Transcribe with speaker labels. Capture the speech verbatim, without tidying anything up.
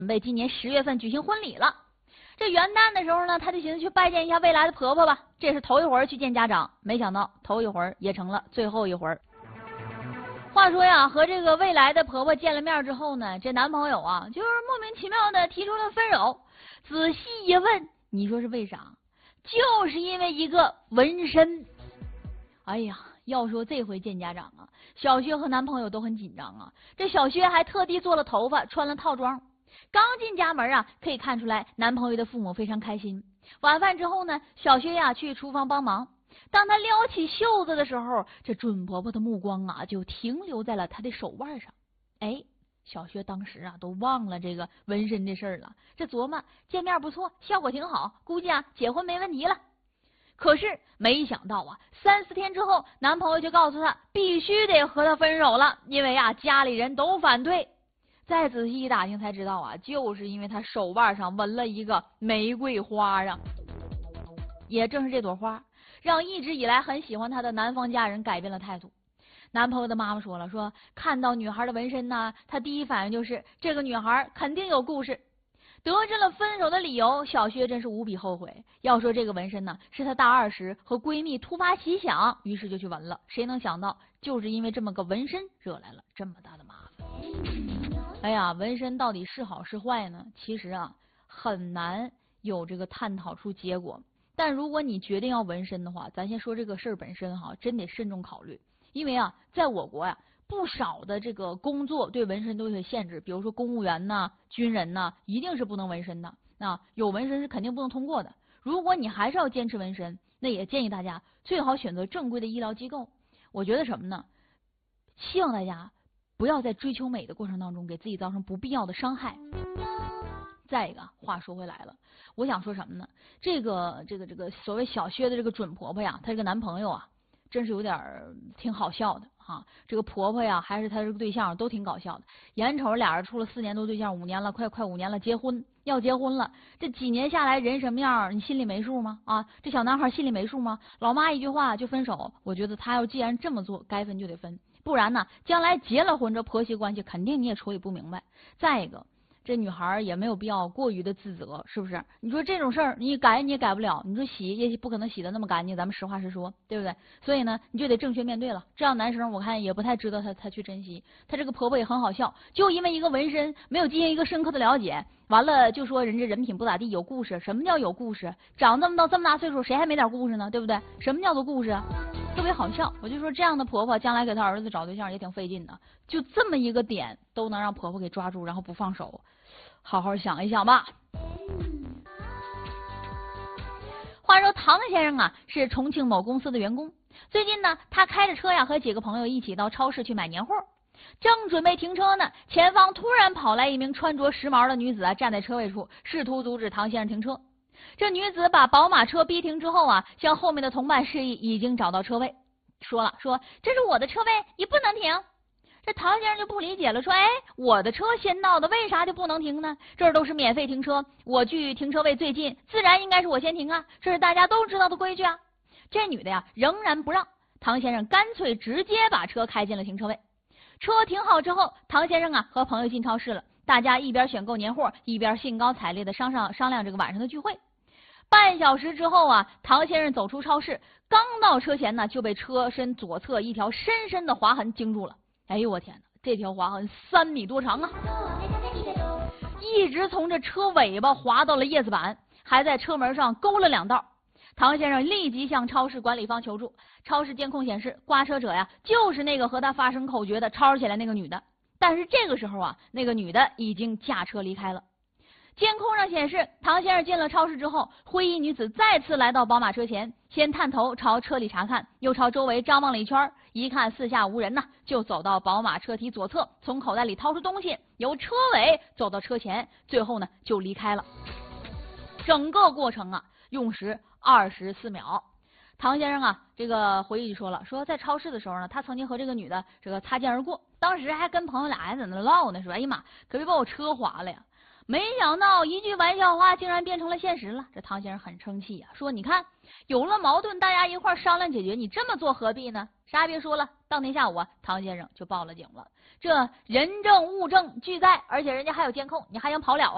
Speaker 1: 准备今年十月份举行婚礼了。这元旦的时候呢，他就寻思去拜见一下未来的婆婆吧。这是头一回去见家长，没想到头一回也成了最后一回。话说呀，和这个未来的婆婆见了面之后呢，这男朋友啊，就是莫名其妙的提出了分手。仔细一问，你说是为啥？就是因为一个纹身。哎呀，要说这回见家长啊，小薛和男朋友都很紧张啊。这小薛还特地做了头发，穿了套装。刚进家门啊，可以看出来男朋友的父母非常开心。晚饭之后呢，小薛呀去厨房帮忙。当他撩起袖子的时候，这准婆婆的目光啊就停留在了他的手腕上。哎，小薛当时啊都忘了这个纹身的事儿了。这琢磨见面不错，效果挺好，估计啊结婚没问题了。可是没想到啊，三四天之后，男朋友就告诉他必须得和他分手了，因为啊家里人都反对。再仔细一打听才知道啊，就是因为他手腕上纹了一个玫瑰花啊。也正是这朵花，让一直以来很喜欢他的男方家人改变了态度。男朋友的妈妈说了，说看到女孩的纹身呢，他第一反应就是这个女孩肯定有故事。得知了分手的理由，小薛真是无比后悔。要说这个纹身呢，是她大二时和闺蜜突发奇想，于是就去纹了。谁能想到，就是因为这么个纹身，惹来了这么大的麻烦。哎呀，纹身到底是好是坏呢？其实啊，很难有这个探讨出结果。但如果你决定要纹身的话，咱先说这个事儿本身哈，真得慎重考虑。因为啊，在我国呀、啊，不少的这个工作对纹身都有限制，比如说公务员呐、军人呐，一定是不能纹身的。那有纹身是肯定不能通过的。如果你还是要坚持纹身，那也建议大家最好选择正规的医疗机构。我觉得什么呢？希望大家不要在追求美的过程当中给自己造成不必要的伤害。再一个，话说回来了，我想说什么呢？这个这个这个所谓小薛的这个准婆婆呀，她这个男朋友啊，真是有点挺好笑的哈。这个婆婆呀，还是她这个对象都挺搞笑的。眼瞅俩人处了四年多对象，五年了，快快五年了，结婚要结婚了。这几年下来人什么样，你心里没数吗？啊，这小男孩心里没数吗？老妈一句话就分手，我觉得他要既然这么做，该分就得分，不然呢，将来结了婚这婆媳关系肯定你也处理不明白。再一个，这女孩也没有必要过于的自责，是不是？你说这种事儿你改你也改不了，你说洗也不可能洗得那么干净，咱们实话实说，对不对？所以呢，你就得正确面对了。这样男生我看也不太值得他他去珍惜。他这个婆婆也很好笑，就因为一个纹身没有进行一个深刻的了解，完了就说人家人品不咋地，有故事。什么叫有故事？长这么到这么大岁数，谁还没点故事呢？对不对？什么叫做故事啊？特别好笑。我就说这样的婆婆将来给她儿子找对象也挺费劲的，就这么一个点都能让婆婆给抓住，然后不放手。好好想一想吧。话说唐先生啊，是重庆某公司的员工。最近呢，他开着车呀，和几个朋友一起到超市去买年货。正准备停车呢，前方突然跑来一名穿着时髦的女子啊，站在车位处，试图阻止唐先生停车。这女子把宝马车逼停之后啊，向后面的同伴示意已经找到车位，说了说这是我的车位，你不能停。这唐先生就不理解了，说哎，我的车先到的，为啥就不能停呢？这儿都是免费停车，我距停车位最近，自然应该是我先停啊，这是大家都知道的规矩啊。这女的呀仍然不让，唐先生干脆直接把车开进了停车位。车停好之后，唐先生啊和朋友进超市了，大家一边选购年货，一边兴高采烈的商商商量这个晚上的聚会。半小时之后啊，唐先生走出超市，刚到车前呢，就被车身左侧一条深深的划痕惊住了。哎呦我天哪，这条划痕三米多长啊，一直从这车尾巴划到了叶子板，还在车门上勾了两道。唐先生立即向超市管理方求助，超市监控显示刮车者呀就是那个和他发生口角的抄起来那个女的，但是这个时候啊，那个女的已经驾车离开了。监控上显示，唐先生进了超市之后，灰衣女子再次来到宝马车前，先探头朝车里查看，又朝周围张望了一圈，一看四下无人呢，就走到宝马车体左侧，从口袋里掏出东西，由车尾走到车前，最后呢就离开了。整个过程啊用时二十四秒。唐先生啊这个回忆就说了，说在超市的时候呢，他曾经和这个女的这个擦肩而过，当时还跟朋友俩还在那唠呢，说哎呀妈，可别把我车划了呀。没想到一句玩笑话竟然变成了现实了，这唐先生很生气呀、啊，说你看有了矛盾大家一块商量解决，你这么做何必呢？啥也别说了，当天下午啊，唐先生就报了警了。这人证物证俱在，而且人家还有监控，你还想跑了啊？